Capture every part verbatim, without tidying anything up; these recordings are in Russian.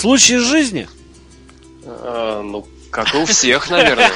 Случай жизни? А, ну, как и у всех, наверное.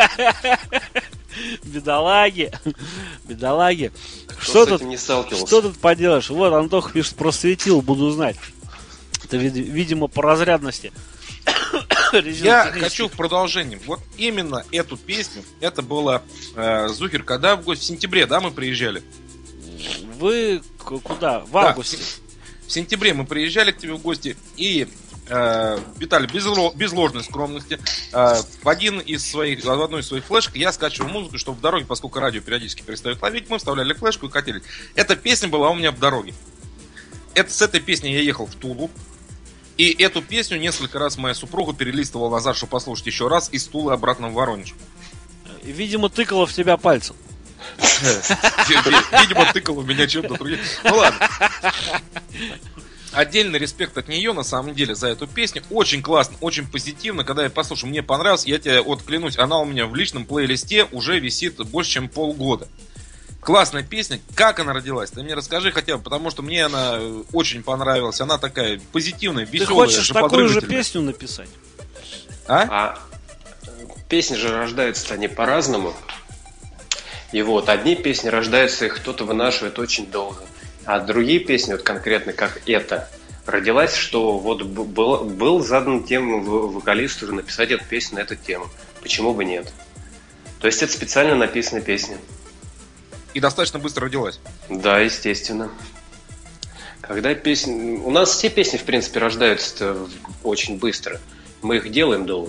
Бедолаги. Бедолаги. Кто Что с тут, этим не сталкивался? что тут поделаешь? Вот, Антоха пишет, просветил, буду знать. Это, видимо, по разрядности. Я хочу в продолжении. Вот именно эту песню. Это было э, Зухер, когда в гости? В сентябре, да, мы приезжали? Вы куда? В Да, августе. В сентябре мы приезжали к тебе в гости. И э, Виталий, без, без ложной скромности, э, в, один из своих, в одной из своих флешек я скачивал музыку, чтобы в дороге, поскольку радио периодически перестает ловить, мы вставляли флешку и катили. Эта песня была у меня в дороге. Это, с этой песней я ехал в Тулу. И эту песню несколько раз моя супруга перелистывала назад, чтобы послушать еще раз, из Тулы обратно в Воронеж. Видимо, тыкала в тебя пальцем. Видимо, тыкала в меня чем-то другим. Ну ладно. Отдельный респект от нее, на самом деле, за эту песню. Очень классно, очень позитивно. Когда я послушал, мне понравилось. Я тебе вот клянусь, она у меня в личном плейлисте уже висит больше, чем полгода. Классная песня. Как она родилась? Ты мне расскажи хотя бы, потому что мне она очень понравилась. Она такая позитивная, веселая. Ты хочешь такую же песню написать? А? А песни же рождаются они по-разному. И вот одни песни рождаются, их кто-то вынашивает очень долго. А другие песни, вот конкретно как эта, родилась, что вот был, был задан тем вокалисту уже написать эту песню на эту тему. Почему бы нет? То есть это специально написанная песня. И достаточно быстро родилась. Да, естественно. Когда песни... У нас все песни, в принципе, рождаются очень быстро. Мы их делаем долго.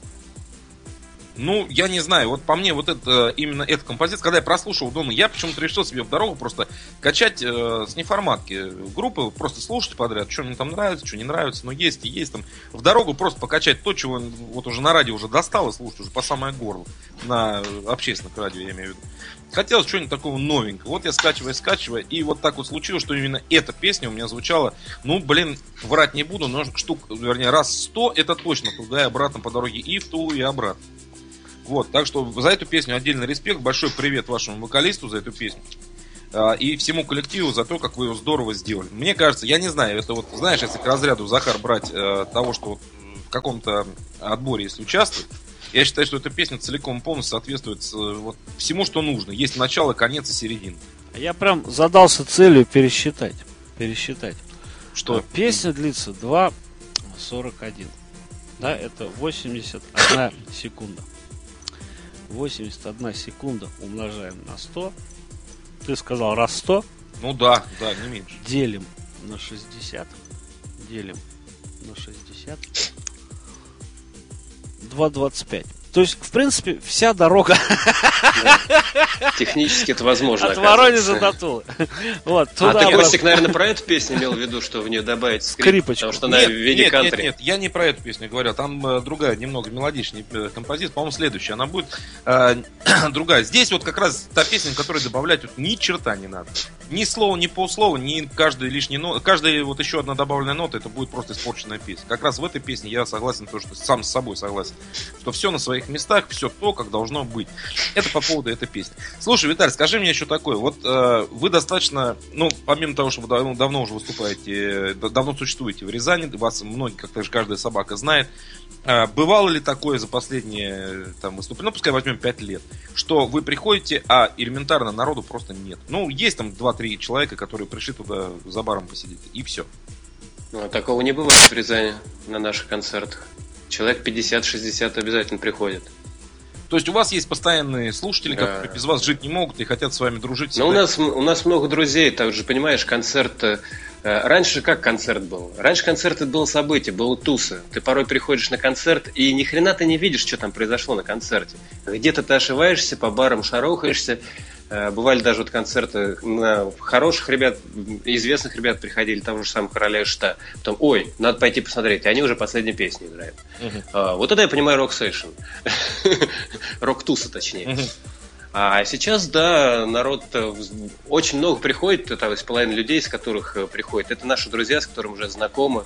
Ну, я не знаю, вот по мне вот это, именно эта композиция, когда я прослушал дома, я почему-то решил себе в дорогу просто качать э, с неформатки группы, просто слушать подряд, что мне там нравится, что не нравится, но есть и есть там. В дорогу просто покачать то, чего вот уже на радио уже достало слушать, уже по самое горло, на общественных радио, я имею в виду. Хотелось чего-нибудь такого новенького. Вот я скачивая, скачивая, и вот так вот случилось, что именно эта песня у меня звучала, ну, блин, врать не буду, но штук, вернее, раз сто, это точно, туда и обратно по дороге, и в Тулу, и обратно. Вот, так что за эту песню отдельный респект, большой привет вашему вокалисту за эту песню. И всему коллективу за то, как вы его здорово сделали. Мне кажется, я не знаю, это вот, знаешь, если к разряду, Захар, брать э, того, что вот в каком-то отборе, если участвует, я считаю, что эта песня целиком и полностью соответствует вот, всему, что нужно. Есть начало, конец и середина. Я прям задался целью пересчитать. Пересчитать. Что? Песня длится два сорок один. Да, это восемьдесят одна секунда. восемьдесят одна секунда умножаем на сто. Ты сказал раз сто. Ну да, да, не меньше. Делим на шестьдесят. Делим на шестьдесят. два двадцать пять. То есть, в принципе, вся дорога. Да. Технически это возможно. От Воронежа до Тулы. Вот, а ты, Костик, наверное, про эту песню имел в виду, что в нее добавить скрип, скрипочку. Потому что она в виде нет, кантри. Нет, нет, я не про эту песню говорю. Там э, другая, немного мелодичнее э, композиция. По-моему, следующая. Она будет э, другая. Здесь вот как раз та песня, которой добавлять вот, ни черта не надо. Ни слова, ни полслова, ни каждый лишний нот. Каждая вот еще одна добавленная нота, это будет просто испорченная песня. Как раз в этой песне я согласен, то, что сам с собой согласен. Что все на своих местах, все то, как должно быть. Это по поводу этой песни. Слушай, Виталий, скажи мне еще такое. Вот э, вы достаточно, ну, помимо того, что вы давно, давно уже выступаете, давно существуете в Рязани, вас многие, как даже каждая собака знает. Э, бывало ли такое за последние там, выступления, ну, пускай возьмем пять лет, что вы приходите, а элементарно народу просто нет? Ну, есть там два-три человека, которые пришли туда за баром посидеть, и все. Ну, такого не бывает в Рязани на наших концертах. Человек пятьдесят-шестьдесят обязательно приходят. То есть у вас есть постоянные слушатели, да, которые без вас жить не могут и хотят с вами дружить? Ну, у нас, у нас много друзей, также, понимаешь, концерт... Э, раньше как концерт был? Раньше концерт это было событие, было туса. Ты порой приходишь на концерт, и ни хрена ты не видишь, что там произошло на концерте. Где-то ты ошиваешься, по барам шарохаешься. Э, бывали даже вот концерты на хороших ребят, известных ребят приходили, того же самого Короля и Шута. Потом, ой, надо пойти посмотреть, они уже последнюю песню играют. Uh-huh. А, вот это я понимаю рок-сейшн. Рок-туса, точнее. Uh-huh. А сейчас, да, народ, очень много приходит, там из половины людей, с которых приходит. Это наши друзья, с которыми уже знакомы.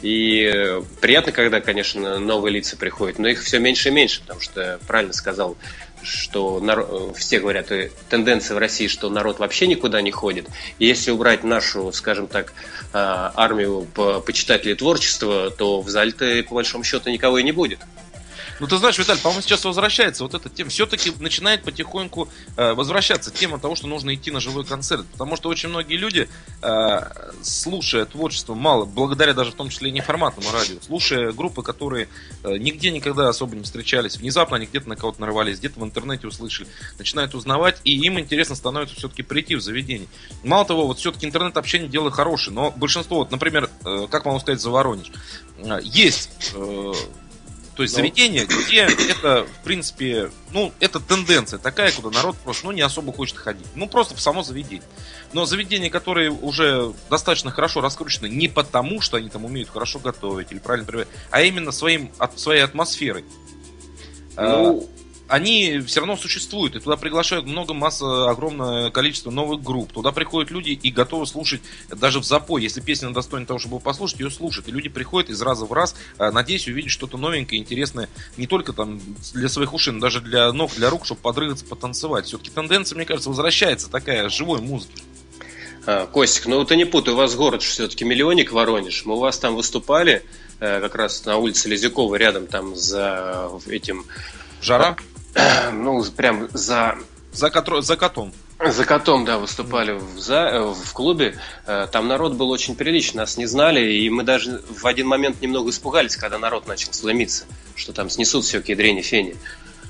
И приятно, когда, конечно, новые лица приходят, но их все меньше и меньше, потому что, правильно сказал, что народ, все говорят, тенденция в России, что народ вообще никуда не ходит. И если убрать нашу, скажем так, армию почитателей творчества, то в зале-то, по большому счету, никого и не будет. Ну, ты знаешь, Виталий, по-моему, сейчас возвращается вот эта тема. Все-таки начинает потихоньку э, возвращаться тема того, что нужно идти на живой концерт. Потому что очень многие люди, э, слушая творчество мало, благодаря даже в том числе и неформатному радио, слушая группы, которые э, нигде никогда особо не встречались, внезапно они где-то на кого-то нарвались, где-то в интернете услышали, начинают узнавать, и им интересно становится все-таки прийти в заведение. Мало того, вот все-таки интернет-общение дело хорошее, но большинство, вот, например, э, как могу сказать за Воронеж, э, есть... Э, То есть заведение, где это, в принципе, ну, это тенденция такая, куда народ просто, ну, не особо хочет ходить. Ну, просто в само заведение. Но заведения, которые уже достаточно хорошо раскручены, не потому, что они там умеют хорошо готовить или правильно приводить, а именно своим, от, своей атмосферой. Ну... Они все равно существуют, и туда приглашают много, масса, огромное количество новых групп. Туда приходят люди и готовы слушать даже в запой. Если песня достойна того, чтобы послушать, ее слушать. И люди приходят из раза в раз, надеясь увидеть что-то новенькое, интересное, не только там для своих ушей, но даже для ног, для рук, чтобы подрыгаться, потанцевать. Все-таки тенденция, мне кажется, возвращается такая живой музыки. А, Костик, ну ты не путай, у вас город все-таки миллионник, Воронеж. Мы у вас там выступали, как раз на улице Лизюкова, рядом там за этим... Жара? Ну, прям за... За, котро... за котом. За котом, да, выступали в, за... в клубе. Там народ был очень приличный, нас не знали. И мы даже в один момент немного испугались, когда народ начал сломиться, что там снесут все к ядрене фени.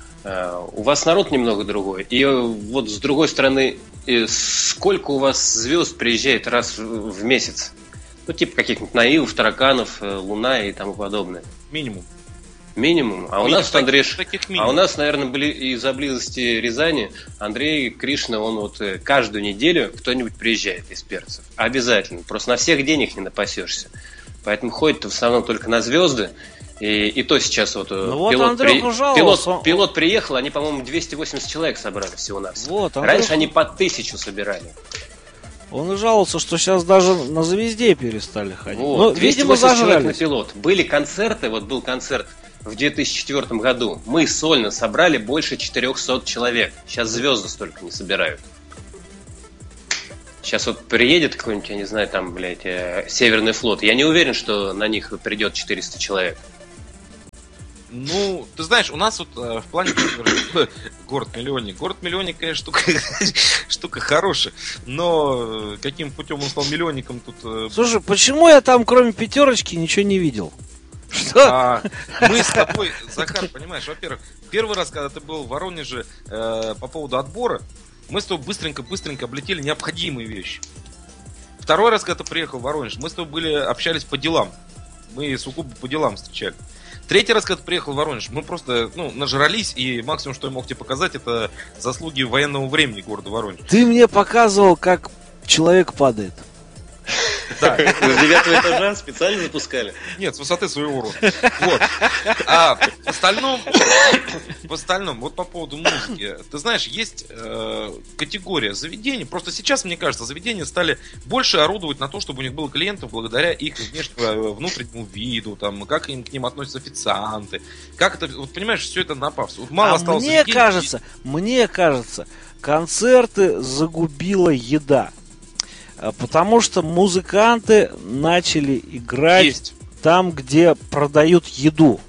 У вас народ немного другой. И вот с другой стороны, сколько у вас звезд приезжает раз в месяц? Ну, типа каких-нибудь Наивов, Тараканов, Луна и тому подобное. Минимум. Минимум. А у Минимум, нас, Андрей, таких а у нас, наверное, были из-за близости Рязани, Андрей Кришна, он вот каждую неделю кто-нибудь приезжает из перцев. Обязательно. Просто на всех денег не напасешься. Поэтому ходит-то в основном только на звезды. И, и то сейчас вот, ну пилот, вот при... пилот, он... пилот приехал, они, по-моему, двести восемьдесят человек собрали всего нас. Вот, Раньше они по тысячу собирали. Он и жаловался, что сейчас даже на звезде перестали ходить. Вот, ну, двести видимо, восемьдесят человек зажрались. на пилот. Были концерты, вот был концерт в две тысячи четвёртом году. Мы сольно собрали больше четырехсот человек. Сейчас звезды столько не собирают. Сейчас вот приедет какой-нибудь, я не знаю, там, блядь, Северный флот. Я не уверен, что на них придет четыреста человек. Ну, ты знаешь, у нас вот э, в плане город-миллионник. Город-миллионник, конечно, штука, штука хорошая. Но э, каким путем он стал миллионником тут... Э... Слушай, почему я там кроме пятерочки ничего не видел? Что? А, мы с тобой, Захар, понимаешь, во-первых, первый раз, когда ты был в Воронеже э, по поводу отбора, мы с тобой быстренько-быстренько облетели необходимые вещи. Второй раз, когда ты приехал в Воронеж, мы с тобой были, общались по делам. Мы сугубо по делам встречали. Третий раз, когда ты приехал в Воронеж, мы просто, ну, нажрались, и максимум, что я мог тебе показать, это заслуги военного времени города Воронеж. Ты мне показывал, как человек падает. Да. С девятого этажа специально запускали? Нет, с высоты своего роста. Вот. А в остальном, в остальном, вот по поводу музыки, ты знаешь, есть э, категория заведений. Просто сейчас, мне кажется, заведения стали больше орудовать на то, чтобы у них было клиентов благодаря их внешнему, внутреннему виду, там, как им, к ним относятся официанты. Как это, вот понимаешь, все это напав. Вот мало а осталось мне заведений. кажется, мне кажется, концерты загубила еда. Потому что музыканты начали играть Есть. там, где продают еду.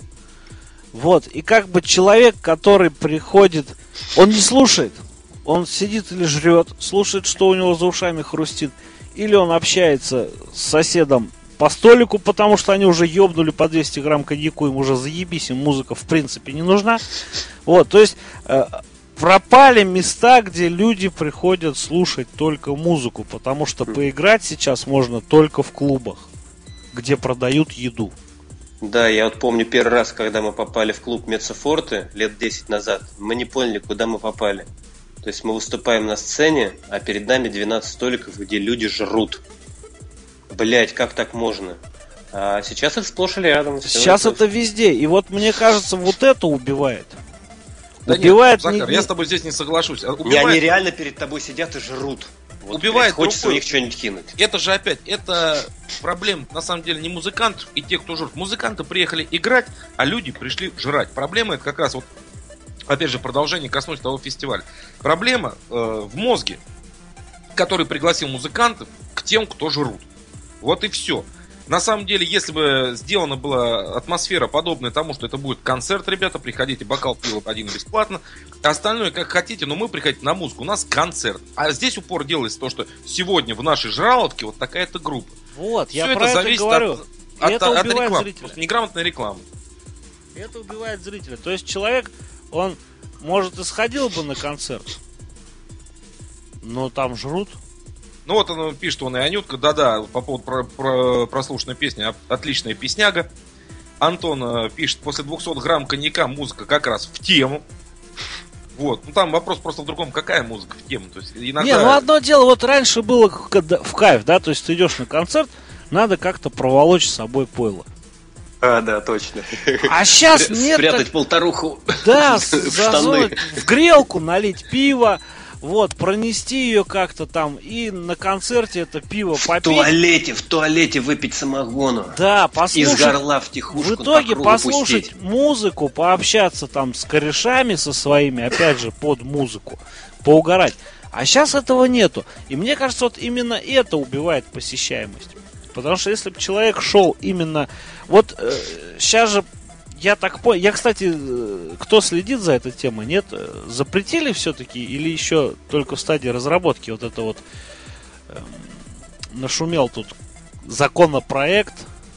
Вот. И как бы человек, который приходит, он не слушает. Он сидит или жрет, слушает, что у него за ушами хрустит. Или он общается с соседом по столику, потому что они уже ёбнули по двести грамм коньяку, им уже заебись, им музыка в принципе не нужна. Вот, то есть... пропали места, где люди приходят слушать только музыку, потому что поиграть сейчас можно только в клубах, где продают еду. Да, я вот помню первый раз, когда мы попали в клуб Мецофорте лет десять назад, мы не поняли, куда мы попали. То есть мы выступаем на сцене, а перед нами двенадцать столиков, где люди жрут. Блять, как так можно? А сейчас их сплошь и рядом. Сейчас это везде. И вот мне кажется, вот это убивает. Да убивает нет, Захар, не... я с тобой здесь не соглашусь. Убивает... Убивает... Не, они реально перед тобой сидят и жрут. Вот, убивает блядь, хочется другой... у них что-нибудь кинуть. Это же опять, это проблема, на самом деле, не музыкантов и тех, кто жрут. Музыканты приехали играть, а люди пришли жрать. Проблема это как раз вот, опять же, продолжение коснусь того фестиваля. Проблема э, в мозге, который пригласил музыкантов к тем, кто жрут. Вот и все. На самом деле, если бы сделана была атмосфера подобная тому, что это будет концерт, ребята, приходите, бокал пива один бесплатно, остальное как хотите, но мы приходите на музыку, у нас концерт. А здесь упор делается то, что сегодня в нашей жраловке вот такая-то группа. Вот, я Все про это это зависит говорю. от, от, это от убивает рекламы, зрителя. просто неграмотная реклама. Это убивает зрителя. То есть человек, он, может, и сходил бы на концерт, но там жрут. Ну вот он пишет, он и Анютка, да-да, по поводу про, про, прослушанной песни, отличная песняга. Антон э, пишет, после двухсот грамм коньяка музыка как раз в тему. Вот, ну там вопрос просто в другом, какая музыка в тему. То есть иногда... Не, ну одно дело, вот раньше было в кайф, да, то есть ты идешь на концерт, надо как-то проволочь с собой пойло. А, да, точно. А сейчас нет... Спрятать так... полторуху да, в штаны. В грелку налить пиво, вот, пронести ее как-то там, и на концерте это пиво попить. В туалете, в туалете выпить самогону. Да, послушать. Из горла втихушку. В итоге послушать пустить. Музыку, пообщаться там с корешами со своими, опять же, под музыку, поугарать. А сейчас этого нету. И мне кажется, вот именно это убивает посещаемость. Потому что если бы человек шел именно... Вот э, сейчас же, я так понял... Я, кстати, э, кто следит за этой темой, нет? Запретили все-таки или еще только в стадии разработки? Вот это вот э, нашумел тут законопроект.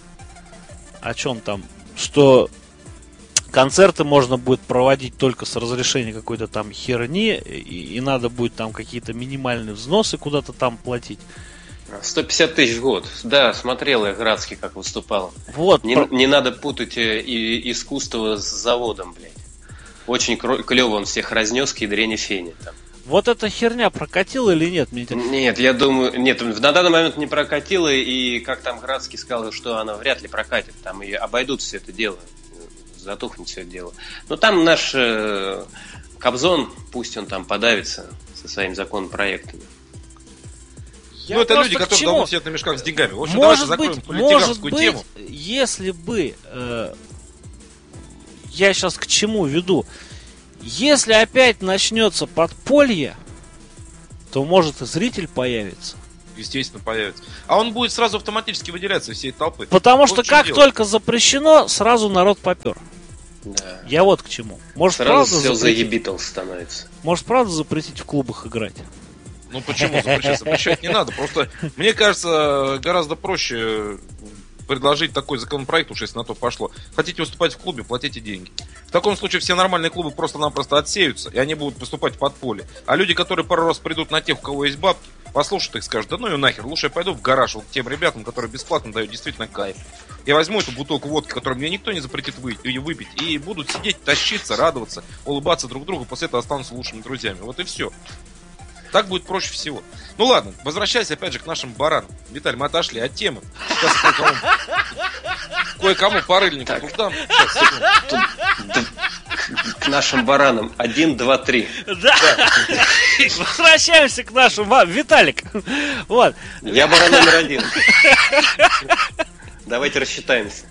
О чем там? Что концерты можно будет проводить только с разрешения какой-то там херни. И, и надо будет там какие-то минимальные взносы куда-то там платить. сто пятьдесят тысяч в год. Да, смотрел я Градский, как выступал. Вот. Не, не надо путать и, искусство с заводом, блядь. Очень клево он всех разнес к ядрене фени там. Вот эта херня прокатила или нет? Мне нет, я думаю, нет, на данный момент не прокатила, и как там Градский сказал, что она вряд ли прокатит, там и обойдут все это дело, затухнет все это дело. Но там наш э, Кобзон, пусть он там подавится со своими законопроектами. Я ну, это люди, которые давно сидят на мешках с деньгами. В общем, может давайте быть, закроем политиканскую быть, тему. Если бы э, я сейчас к чему веду? Если опять начнется подполье, то может и зритель появится. Естественно, появится. А он будет сразу автоматически выделяться из всей толпы. Потому вот что как дело. только запрещено, сразу народ попер. Да. Я вот к чему. Может, сразу правда все запретить? за ебитлс становится. Может, правда запретить в клубах играть? Ну почему запрещать? Запрещать не надо. Просто, мне кажется, гораздо проще предложить такой законопроект, уж если на то пошло. Хотите выступать в клубе, платите деньги. В таком случае все нормальные клубы просто-напросто отсеются, и они будут выступать в подполье. А люди, которые пару раз придут на тех, у кого есть бабки, послушают их, скажут, да ну и нахер, лучше я пойду в гараж вот к тем ребятам, которые бесплатно дают действительно кайф. Я возьму эту бутылку водки, которую мне никто не запретит выпить, и будут сидеть, тащиться, радоваться, улыбаться друг другу, после этого останутся лучшими друзьями. Вот и все. Так будет проще всего. Ну ладно, возвращаясь опять же к нашим баранам. Виталий, мы отошли от темы. Сейчас кое-кому, кое-кому по рыльнику тут дам. Сейчас, секунду. К нашим баранам. Один, два, три. Да. Возвращаемся к нашим баранам. Виталик. Вот. Я баран номер один. Давайте рассчитаемся.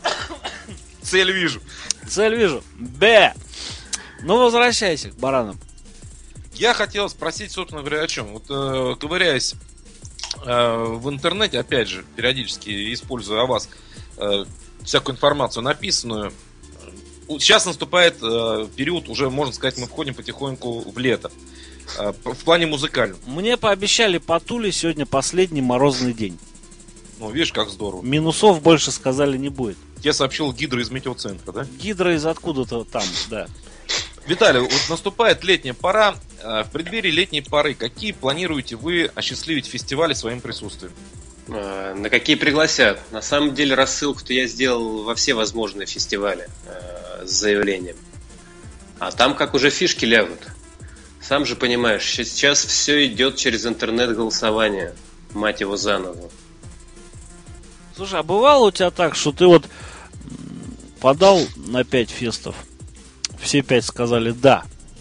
Цель вижу. Цель вижу. Б. Ну, возвращайся к баранам. Я хотел спросить, собственно говоря, о чем. Вот э, ковыряясь э, в интернете, опять же, периодически используя о вас э, всякую информацию написанную, сейчас наступает э, период, уже, можно сказать, мы входим потихоньку в лето. Э, в плане музыкальном. Мне пообещали по Туле сегодня последний морозный день. Ну, видишь, как здорово. Минусов больше сказали не будет. Я сообщил Гидро из метеоцентра, да? Гидро из откуда-то там, да. Виталий, вот наступает летняя пора. В преддверии летней поры какие планируете вы осчастливить фестивали своим присутствием? На какие пригласят? На самом деле рассылку-то я сделал во все возможные фестивали э, с заявлением. А там как уже фишки лягут. Сам же понимаешь, сейчас все идет через интернет-голосование. Мать его за ногу. Слушай, а бывало у тебя так, что ты вот подал на пять фестов все пять сказали «да».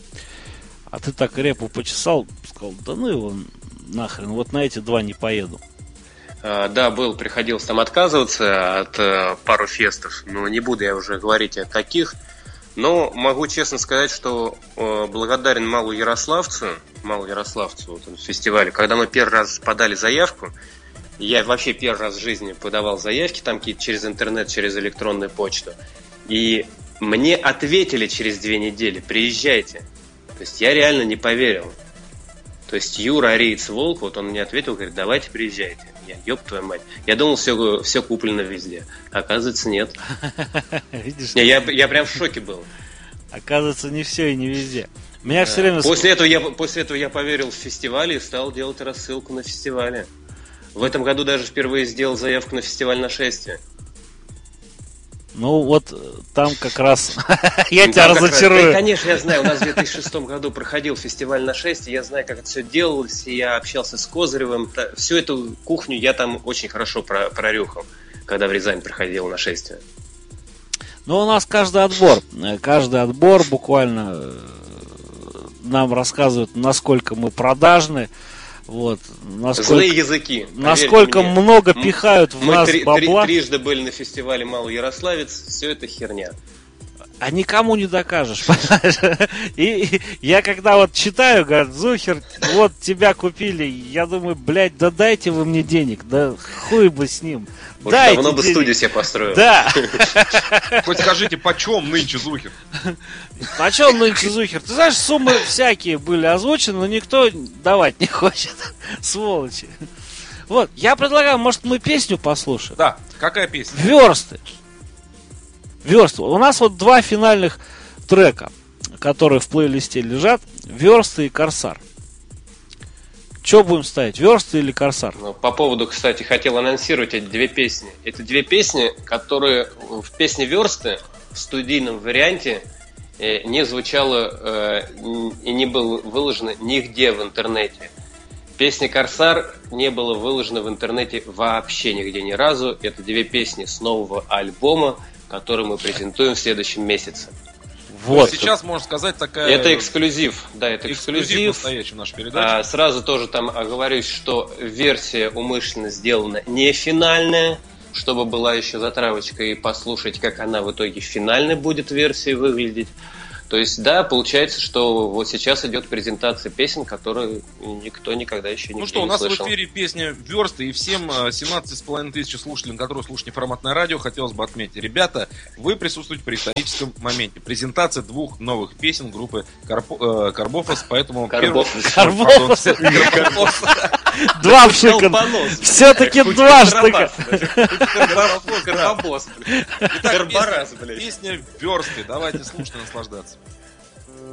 А ты так репу почесал, сказал, да ну его нахрен, вот на эти два не поеду. А, да, был, приходилось там отказываться от а, пару фестов, но не буду я уже говорить о каких. Но могу честно сказать, что а, благодарен Малу Ярославцу, Малу Ярославцу вот, в фестивале, когда мы первый раз подали заявку, я вообще первый раз в жизни подавал заявки, там какие-то через интернет, через электронную почту, и мне ответили через две недели, приезжайте. То есть я реально не поверил. То есть Юра Ариец Волк, вот он мне ответил, говорит, давайте приезжайте. Я, ёб твою мать. Я думал, все, все куплено везде. Оказывается, нет. Видишь? Не, я, я прям в шоке был. Оказывается, не все и не везде. Меня все время... После этого, я, после этого я поверил в фестиваль и стал делать рассылку на фестивале. В этом году даже впервые сделал заявку на фестиваль «Нашествие». Ну, вот там как раз я тебя разочарую. Да, конечно, я знаю, у нас в две тысячи шестом году проходил фестиваль «Нашествие», я знаю, как это все делалось, и я общался с Козыревым. Всю эту кухню я там очень хорошо прорюхал, когда в Рязань проходило «Нашествие». Ну, у нас каждый отбор, каждый отбор буквально нам рассказывают, насколько мы продажны. Вот, насколько, злые языки. Насколько мне. много пихают в Мы нас три, бабла. Три, трижды были на фестивале Малый Ярославец, все это херня. А никому не докажешь, понимаешь? И, и я когда вот читаю, говорят, Зухер, вот тебя купили, я думаю, блядь, да дайте вы мне денег, да хуй бы с ним. Вот дайте давно бы денег. студию себе построил. Да. Хоть скажите, почем нынче Зухер? Почем нынче Зухер? Ты знаешь, суммы всякие были озвучены, но никто давать не хочет. Сволочи. Вот, я предлагаю, может, мы песню послушаем? Да, какая песня? Версты. Версты. У нас вот два финальных трека, которые в плейлисте лежат. Версты и Корсар. Что будем ставить, Версты или Корсар? Ну, по поводу, кстати, хотел анонсировать эти две песни. Это две песни, которые в песне Версты в студийном варианте не звучало и не было выложено нигде в интернете. Песня «Корсар» не было выложено в интернете вообще нигде ни разу. Это две песни с нового альбома, который мы презентуем в следующем месяце. Вот. Сейчас, можно сказать, такая... Это эксклюзив. Да, это эксклюзив. Эксклюзив настоящий в нашей передаче. А, сразу тоже там оговорюсь, что версия умышленно сделана не финальная, чтобы была еще затравочка и послушать, как она в итоге финальной будет версией выглядеть. То есть, да, получается, что вот сейчас идет презентация песен, которые никто никогда еще не слышал. Ну что, у нас в эфире песня «Версты», и всем семнадцать с половиной тысяч слушателям, которые слушают неформатное радио, хотелось бы отметить. Ребята, вы присутствуете при историческом моменте. Презентация двух новых песен группы Карпо, э, Карбофос, поэтому... Карбофос. Карбофос. Два штука. Все-таки два штука. Карбос. Итак, песня «Версты». Давайте слушать и наслаждаться.